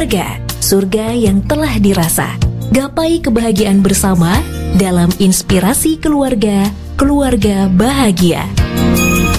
keluarga, surga yang telah dirasa. Gapai kebahagiaan bersama dalam Inspirasi Keluarga, Keluarga Bahagia.